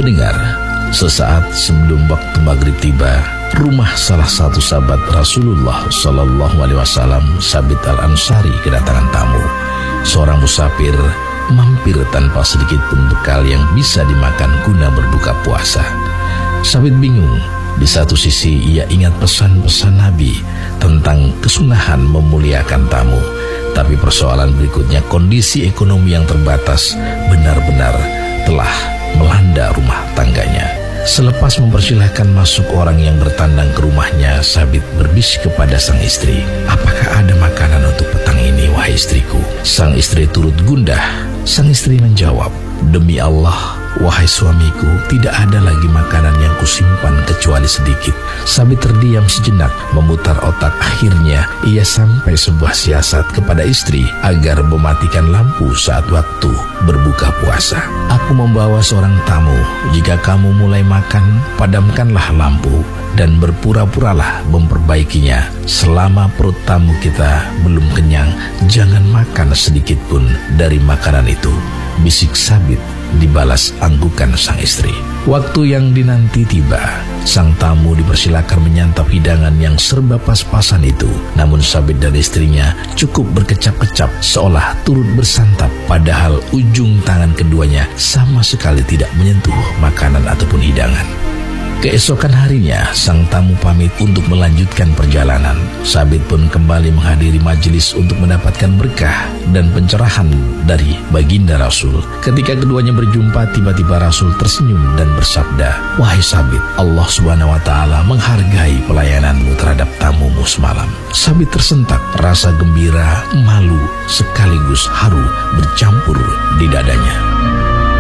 Pendengar, sesaat sebelum waktu maghrib tiba, rumah salah satu sahabat Rasulullah SAW, Sabit Al-Ansari, kedatangan tamu. Seorang musafir mampir tanpa sedikit pun bekal yang bisa dimakan guna berbuka puasa. Sabit bingung. Di satu sisi ia ingat pesan-pesan Nabi tentang kesunahan memuliakan tamu, tapi persoalan berikutnya, kondisi ekonomi yang terbatas benar-benar telah melanda rumah tangganya. Selepas mempersilahkan masuk orang yang bertandang ke rumahnya, Sabit berbisik kepada sang istri, "Apakah ada makanan untuk petang ini, wahai istriku?" Sang istri turut gundah. Sang istri menjawab, "Demi Allah, wahai suamiku, tidak ada lagi makanan yang kusimpan kecuali sedikit." Sabit terdiam sejenak, memutar otak. Akhirnya ia sampai sebuah siasat kepada istri agar mematikan lampu saat waktu berbuka puasa. "Aku membawa seorang tamu. Jika kamu mulai makan, padamkanlah lampu dan berpura-puralah memperbaikinya. Selama perut tamu kita belum kenyang, jangan makan sedikit pun dari makanan itu," bisik Sabit dibalas anggukan sang istri. Waktu yang dinanti tiba. Sang tamu dipersilakan menyantap hidangan yang serba pas-pasan itu. Namun Sabit dan istrinya cukup berkecap-kecap seolah turut bersantap, padahal ujung tangan keduanya sama sekali tidak menyentuh makanan ataupun hidangan. Keesokan harinya, sang tamu pamit untuk melanjutkan perjalanan. Sabit pun kembali menghadiri majelis untuk mendapatkan berkah dan pencerahan dari baginda Rasul. Ketika keduanya berjumpa, tiba-tiba Rasul tersenyum dan bersabda, "Wahai Sabit, Allah Subhanahu wa Ta'ala menghargai pelayananmu terhadap tamumu semalam." Sabit tersentak, rasa gembira, malu, sekaligus haru bercampur di dadanya.